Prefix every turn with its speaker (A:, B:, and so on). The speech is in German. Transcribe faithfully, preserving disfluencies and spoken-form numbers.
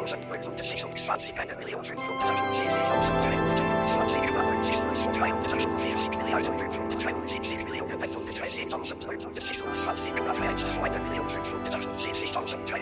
A: fünfhundertsechsundzwanzig, eine Million fünfhundertsechsundzwanzig, vierundvierzig Milliarden fünfhundertdreiundsiebzig Millionen hundertdreizehn, eine Million fünfhundertsechsundzwanzig, eine Million fünfhundertachtundsiebzig,